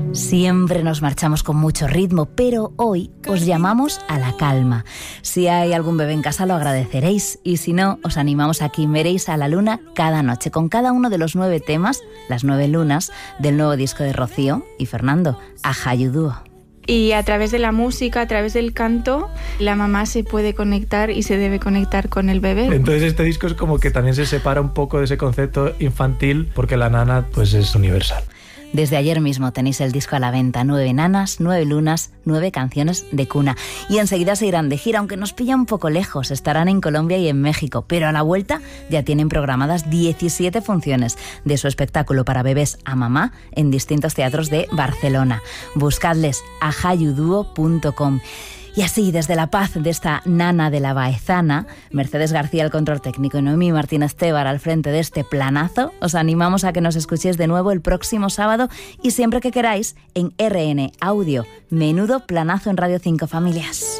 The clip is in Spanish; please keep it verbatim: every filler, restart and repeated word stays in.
Siempre nos marchamos con mucho ritmo, pero hoy os llamamos a la calma. Si hay algún bebé en casa lo agradeceréis, y si no, os animamos a que veréis a la luna cada noche con cada uno de los nueve temas, las nueve lunas, del nuevo disco de Rocío y Fernando, Ajayu Dúo. Y a través de la música, a través del canto, la mamá se puede conectar y se debe conectar con el bebé. Entonces este disco es como que también se separa un poco de ese concepto infantil, porque la nana pues es universal. Desde ayer mismo tenéis el disco a la venta, nueve nanas, nueve lunas, nueve canciones de cuna. Y enseguida se irán de gira, aunque nos pilla un poco lejos. Estarán en Colombia y en México, pero a la vuelta ya tienen programadas diecisiete funciones de su espectáculo para bebés a mamá en distintos teatros de Barcelona. Buscadles ajayu duo punto com. Y así, desde La Paz, de esta nana de la Baezana, Mercedes García al control técnico y Noemí Martínez Tebar al frente de este planazo, os animamos a que nos escuchéis de nuevo el próximo sábado y siempre que queráis en R N Audio. Menudo planazo en Radio cinco, familias.